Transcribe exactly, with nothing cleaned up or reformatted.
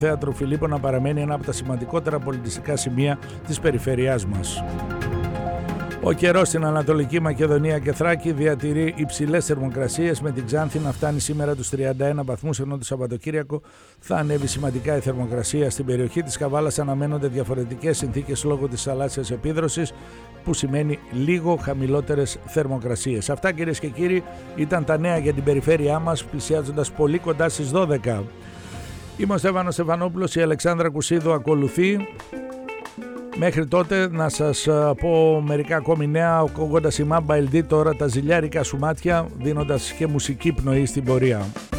Θέατρο Φιλίππο να παραμένει ένα από τα σημαντικότερα πολιτιστικά σημεία της περιφέρειάς μας. Ο καιρός στην Ανατολική Μακεδονία και Θράκη διατηρεί υψηλές θερμοκρασίες, με την Ξάνθη να φτάνει σήμερα τους τριάντα ένα βαθμούς, ενώ το Σαββατοκύριακο θα ανέβει σημαντικά η θερμοκρασία. Στην περιοχή της Καβάλας αναμένονται διαφορετικές συνθήκες λόγω της θαλάσσιας επίδροσης, που σημαίνει λίγο χαμηλότερες θερμοκρασίες. Αυτά, κυρίες και κύριοι, ήταν τα νέα για την περιφέρειά μας, πλησιάζοντας πολύ κοντά στις δώδεκα. Είμαι ο Στέφανος Στεφανόπουλος, η Αλεξάνδρα Κουσίδου ακολουθεί. Μέχρι τότε να σας πω μερικά ακόμη νέα, ακούγοντας η Mamba ελ ντι τώρα τα ζηλιάρικα σου μάτια, δίνοντας και μουσική πνοή στην πορεία.